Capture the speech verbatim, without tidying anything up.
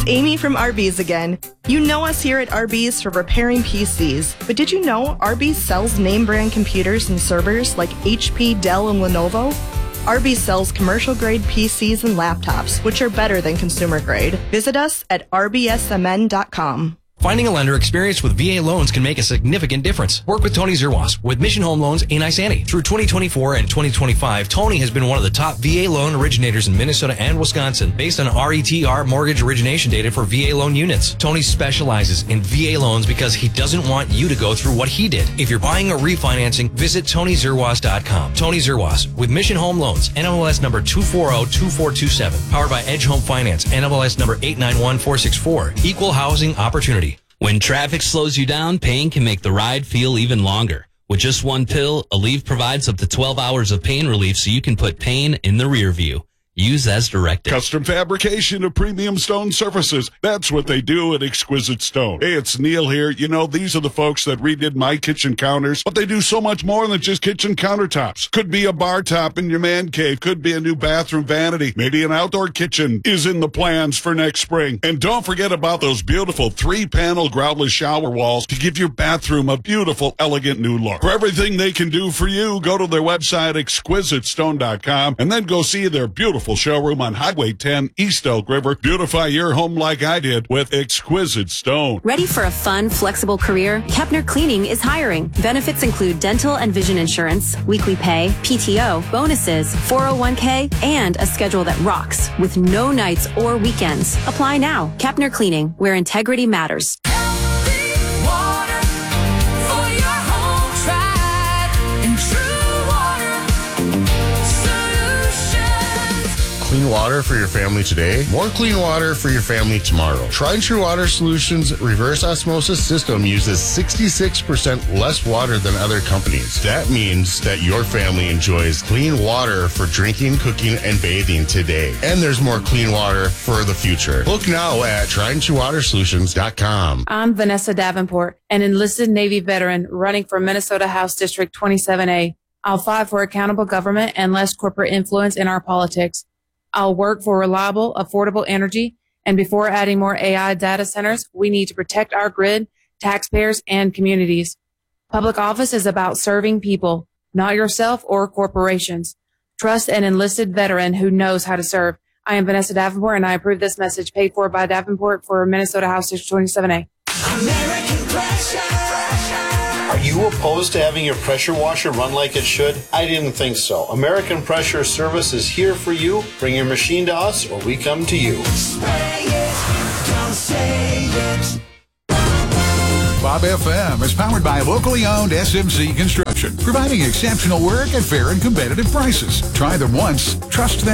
Amy from Arby's again. You know us here at Arby's for repairing P Cs, but did you know Arby's sells name brand computers and servers like H P, Dell, and Lenovo? Arby's sells commercial grade P Cs and laptops, which are better than consumer grade. Visit us at r b s m n dot com. Finding a lender experienced with V A loans can make a significant difference. Work with Tony Zerwas with Mission Home Loans in Isani. Through twenty twenty-four and twenty twenty-five, Tony has been one of the top V A loan originators in Minnesota and Wisconsin based on R E T R mortgage origination data for V A loan units. Tony specializes in V A loans because he doesn't want you to go through what he did. If you're buying or refinancing, visit tony zerwas dot com. Tony Zerwas with Mission Home Loans, N M L S number two four zero two four two seven. Powered by Edge Home Finance, N M L S number eight nine one four six four. Equal housing opportunity. When traffic slows you down, pain can make the ride feel even longer. With just one pill, Aleve provides up to twelve hours of pain relief so you can put pain in the rear view. Use as directed. Custom fabrication of premium stone surfaces. That's what they do at Exquisite Stone. Hey, it's Neil here. You know, these are the folks that redid my kitchen counters, but they do so much more than just kitchen countertops. Could be a bar top in your man cave. Could be a new bathroom vanity. Maybe an outdoor kitchen is in the plans for next spring. And don't forget about those beautiful three-panel groutless shower walls to give your bathroom a beautiful, elegant new look. For everything they can do for you, go to their website, exquisite stone dot com, and then go see their beautiful showroom on Highway ten, East Elk River. Beautify your home like I did with Exquisite Stone. Ready for a fun, flexible career? Kepner Cleaning is hiring. Benefits include dental and vision insurance, weekly pay, P T O, bonuses, four oh one k, and a schedule that rocks with no nights or weekends. Apply now. Kepner Cleaning, where integrity matters. Clean water for your family today, more clean water for your family tomorrow. Tried and True Water Solutions reverse osmosis system uses sixty-six percent less water than other companies. That means that your family enjoys clean water for drinking, cooking, and bathing today. And there's more clean water for the future. Look now at tried and true water solutions dot com. I'm Vanessa Davenport, an enlisted Navy veteran running for Minnesota House District twenty-seven A. I'll fight for accountable government and less corporate influence in our politics. I'll work for reliable, affordable energy. And before adding more A I data centers, we need to protect our grid, taxpayers, and communities. Public office is about serving people, not yourself or corporations. Trust an enlisted veteran who knows how to serve. I am Vanessa Davenport, and I approve this message paid for by Davenport for Minnesota House District twenty-seven A. American Pressure. Are you opposed to having your pressure washer run like it should? I didn't think so. American Pressure Service is here for you. Bring your machine to us or we come to you. Spray it, don't say it. Bob F M is powered by locally owned S M C Construction, providing exceptional work at fair and competitive prices. Try them once, trust them.